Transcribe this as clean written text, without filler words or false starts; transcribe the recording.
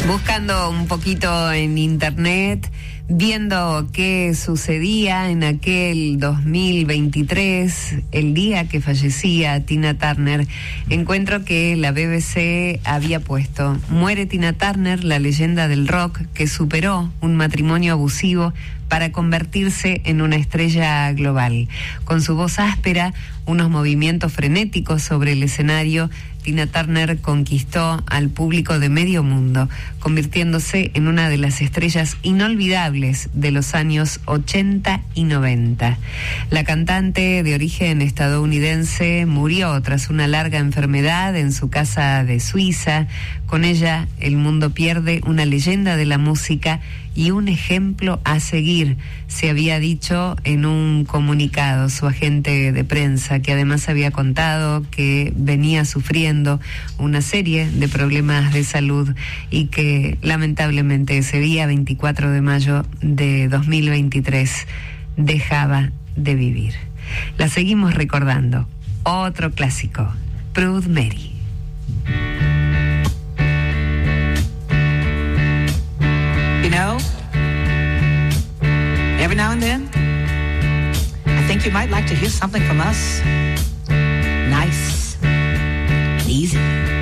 Buscando un poquito en internet, viendo qué sucedía en aquel 2023, el día que fallecía Tina Turner, encuentro que la BBC había puesto: muere Tina Turner, la leyenda del rock que superó un matrimonio abusivo para convertirse en una estrella global. Con su voz áspera, unos movimientos frenéticos sobre el escenario, Tina Turner conquistó al público de medio mundo, convirtiéndose en una de las estrellas inolvidables de los años 80 y 90. La cantante de origen estadounidense murió tras una larga enfermedad en su casa de Suiza. Con ella, el mundo pierde una leyenda de la música y un ejemplo a seguir, se había dicho en un comunicado su agente de prensa, que además había contado que venía sufriendo una serie de problemas de salud y que lamentablemente ese día 24 de mayo de 2023 dejaba de vivir. La seguimos recordando. Otro clásico, Proud Mary. You know, every now and then, I think you might like to hear something from us. Nice, easy.